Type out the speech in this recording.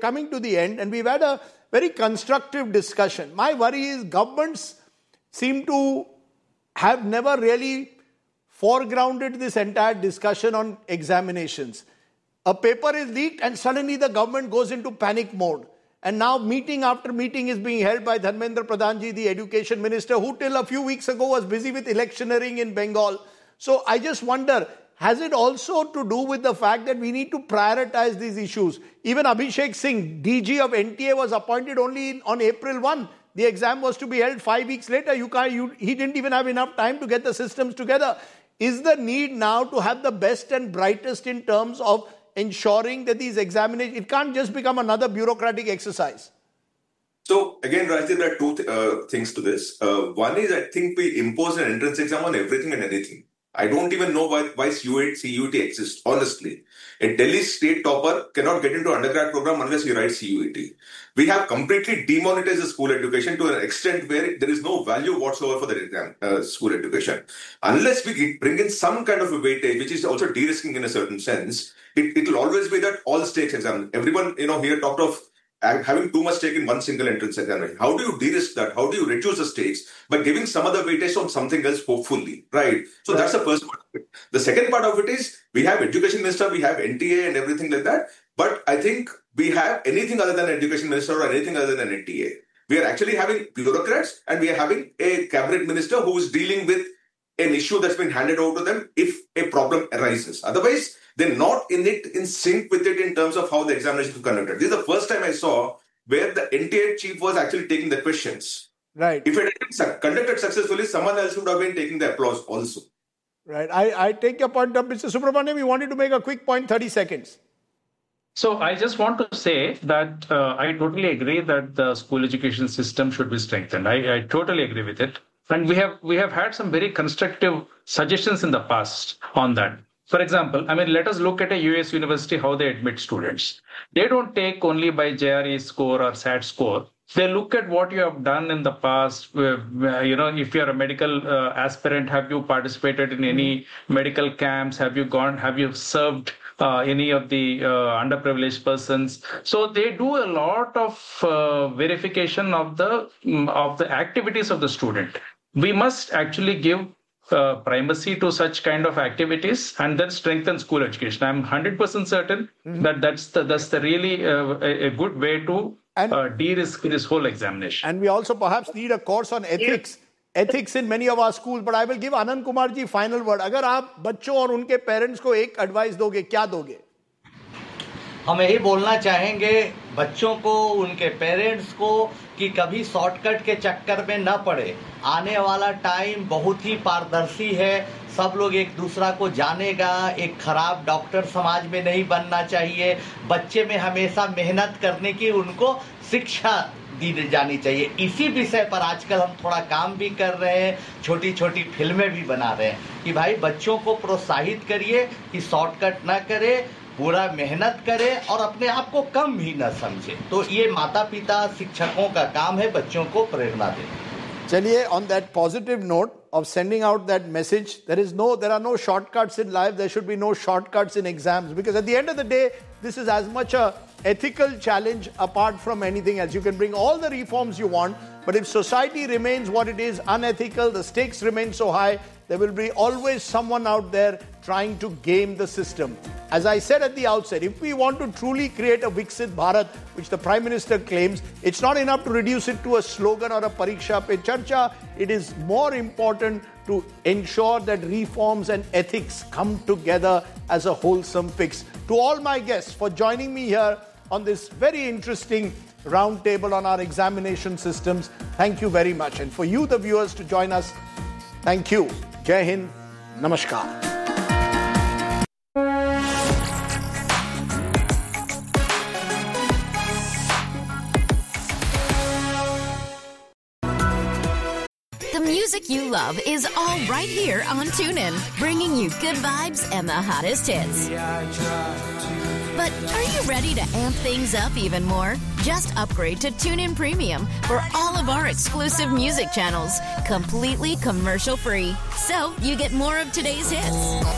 coming to the end and we've had a very constructive discussion. My worry is governments seem to have never really foregrounded this entire discussion on examinations. A paper is leaked and suddenly the government goes into panic mode. And now meeting after meeting is being held by Dharmendra Pradhanji, the education minister, who till a few weeks ago was busy with electioneering in Bengal. So I just wonder, has it also to do with the fact that we need to prioritize these issues? Even Abhishek Singh, DG of NTA, was appointed only on April 1. The exam was to be held 5 weeks later. He didn't even have enough time to get the systems together. Is the need now to have the best and brightest in terms of ensuring that these examinations, it can't just become another bureaucratic exercise? So again, Rajiv, there are two things to this. One is, I think we impose an entrance exam on everything and anything. I don't even know why CUET exists, honestly. A Delhi state topper cannot get into undergrad program unless you write CUET. We have completely demonetized the school education to an extent where there is no value whatsoever for the exam, school education. Unless we bring in some kind of a weightage, which is also de-risking in a certain sense, it will always be that all stakes exam. Everyone, here talked of having too much stake in one single entrance examination. How do you de-risk that? How do you reduce the stakes? By giving some other weightage on something else, hopefully, right? So that's the first part of it. The second part of it is, we have education minister, we have NTA and everything like that. But I think we have anything other than education minister or anything other than NTA. We are actually having bureaucrats and we are having a cabinet minister who is dealing with an issue that's been handed over to them if a problem arises. Otherwise, they're not in sync with it in terms of how the examination is conducted. This is the first time I saw where the NTA chief was actually taking the questions. Right. If it had been conducted successfully, someone else would have been taking the applause also. Right. I take your point up. Mr. Subramaniam, you wanted to make a quick point, 30 seconds. So I just want to say that I totally agree that the school education system should be strengthened. I totally agree with it. And we have had some very constructive suggestions in the past on that. For example, let us look at a US university, how they admit students. They don't take only by JRE score or SAT score. They look at what you have done in the past. If you're a medical aspirant, have you participated in any medical camps? Have you served any of the underprivileged persons? So they do a lot of verification of the activities of the student. We must actually give primacy to such kind of activities and then strengthen school education. I'm 100% certain that that's the really a good way to de-risk this whole examination. And we also perhaps need a course on ethics. Ethics in many of our schools. But I will give Anand Kumar ji final word. अगर आप बच्चों और उनके parents को एक advice दोगे, क्या दोगे? हम यही बोलना चाहेंगे बच्चों को, उनके पेरेंट्स को, कि कभी शॉर्टकट के चक्कर में न पड़े. आने वाला टाइम बहुत ही पारदर्शी है. सब लोग एक दूसरा को जानेगा. एक खराब डॉक्टर समाज में नहीं बनना चाहिए. बच्चे में हमेशा मेहनत करने की उनको शिक्षा दी जानी चाहिए. इसी विषय पर आजकल हम थोड़ा काम भी कर रहे हैं. छोटी छोटी फिल्में भी बना रहे हैं कि भाई बच्चों को प्रोत्साहित करिए कि शॉर्टकट न करे, पूरा मेहनत करे और अपने आप को कम भी न समझे. तो ये माता पिता शिक्षकों का काम है बच्चों को प्रेरणा देना. चलिए, on that positive note of sending out that message, there are no shortcuts in life. There should be no shortcuts in exams, because at the end of the day, this is as much a ethical challenge apart from anything else. You can bring all the reforms you want, but if society remains what it is, unethical, the stakes remain so high, there will be always someone out there trying to game the system. As I said at the outset, if we want to truly create a Viksit Bharat, which the Prime Minister claims, it's not enough to reduce it to a slogan or a Pariksha Pe Charcha. It is more important to ensure that reforms and ethics come together as a wholesome fix. To all my guests for joining me here on this very interesting roundtable on our examination systems, thank you very much. And for you, the viewers, to join us, thank you. Jai Hind. Namaskar. The music you love is all right here on TuneIn, bringing you good vibes and the hottest hits. But are you ready to amp things up even more? Just upgrade to TuneIn Premium for all of our exclusive music channels, completely commercial-free. So you get more of today's hits